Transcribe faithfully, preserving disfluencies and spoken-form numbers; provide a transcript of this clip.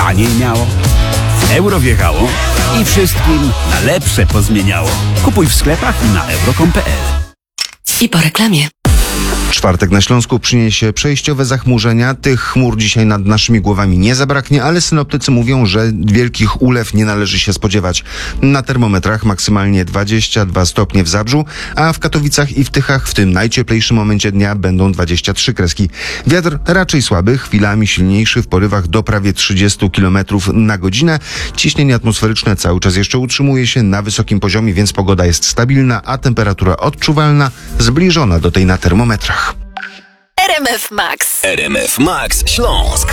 taniej miało, w euro wjechało i wszystkim na lepsze pozmieniało. Kupuj w sklepach i na euro kropka com kropka pe el. I po reklamie. Czwartek na Śląsku przyniesie przejściowe zachmurzenia. Tych chmur dzisiaj nad naszymi głowami nie zabraknie, ale synoptycy mówią, że wielkich ulew nie należy się spodziewać. Na termometrach maksymalnie dwadzieścia dwa stopnie w Zabrzu, a w Katowicach i w Tychach w tym najcieplejszym momencie dnia będą dwadzieścia trzy kreski. Wiatr raczej słaby, chwilami silniejszy w porywach do prawie trzydziestu kilometrów na godzinę. Ciśnienie atmosferyczne cały czas jeszcze utrzymuje się na wysokim poziomie, więc pogoda jest stabilna, a temperatura odczuwalna, zbliżona do tej na termometrach. R M F Max. R M F Max Śląsk.